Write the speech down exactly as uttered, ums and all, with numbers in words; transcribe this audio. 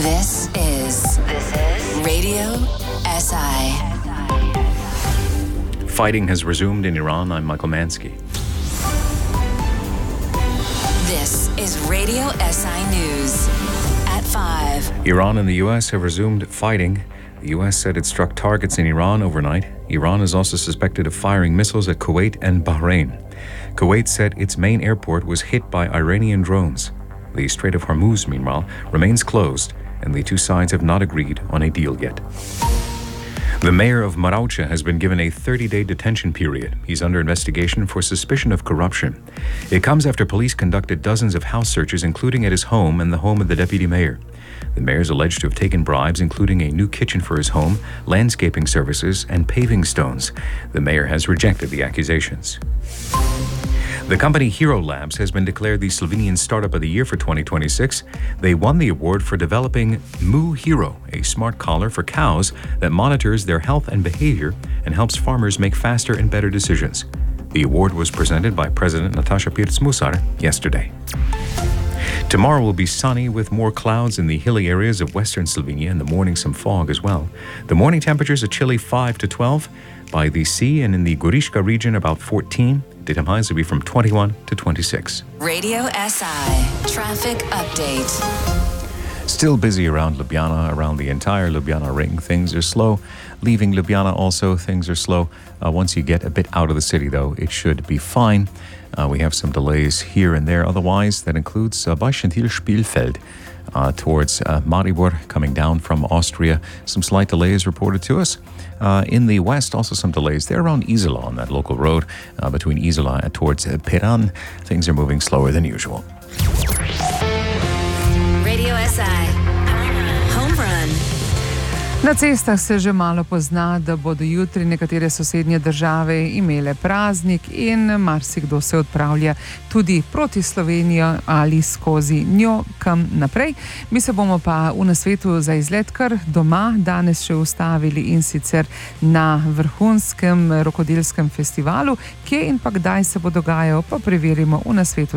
This is this is Radio S I. Fighting has resumed in Iran. I'm Michael Mansky. This is Radio S I News at five. Iran and the U S have resumed fighting. The U S said it struck targets in Iran overnight. Iran is also suspected of firing missiles at Kuwait and Bahrain. Kuwait said its main airport was hit by Iranian drones. The Strait of Hormuz, meanwhile, remains closed, and the two sides have not agreed on a deal yet. The mayor of Maraucha has been given a thirty-day detention period. He's under investigation for suspicion of corruption. It comes after police conducted dozens of house searches, including at his home and the home of the deputy mayor. The mayor is alleged to have taken bribes, including a new kitchen for his home, landscaping services, and paving stones. The mayor has rejected the accusations. The company Hero Labs has been declared the Slovenian Startup of the Year for twenty twenty-six. They won the award for developing Moo Hero, a smart collar for cows that monitors their health and behavior and helps farmers make faster and better decisions. The award was presented by President Nataša Pirc-Musar yesterday. Tomorrow will be sunny with more clouds in the hilly areas of western Slovenia. In the morning, some fog as well. The morning temperatures are chilly five to twelve. By the sea and in the Goriška region, about fourteen. Daytime highs will be from twenty-one to twenty-six. Radio S I traffic update. Still busy around Ljubljana, around the entire Ljubljana ring. Things are slow. Leaving Ljubljana also, things are slow. Uh, once you get a bit out of the city, though, it should be fine. Uh, we have some delays here and there. Otherwise, that includes uh, by Schentil-Spielfeld uh, towards uh, Maribor, coming down from Austria. Some slight delays reported to us. Uh, in the west, also some delays there around Izola on that local road uh, between Izola and towards uh, Piran. Things are moving slower than usual. Radio S I Home Run. Na cestah se že malo pozna, da bodo jutri nekatere sosednje države imele praznik in marsikdo se odpravlja tudi proti Slovenijo ali skozi njo kam naprej. Mi se bomo pa v nasvetu za izlet kar doma danes še ustavili, in sicer na vrhunskem rokodelskem festivalu. Kje in pa kdaj se bo dogajal, pa preverimo v nasvetu